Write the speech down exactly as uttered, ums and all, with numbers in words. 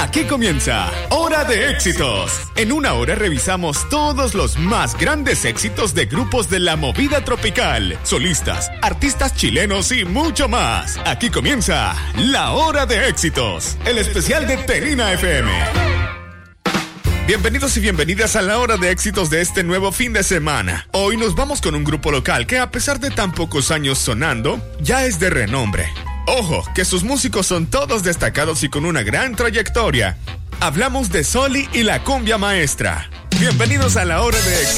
Aquí comienza Hora de Éxitos. En una hora revisamos todos los más grandes éxitos de grupos de la movida tropical, solistas, artistas chilenos y mucho más. Aquí comienza La Hora de Éxitos, el especial de Terina F M. Bienvenidos y bienvenidas a la Hora de Éxitos de este nuevo fin de semana. Hoy nos vamos con un grupo local que, a pesar de tan pocos años sonando, ya es de renombre. Ojo, que sus músicos son todos destacados y con una gran trayectoria. Hablamos de Soli y la Cumbia Maestra. Bienvenidos a la Hora de Éxitos.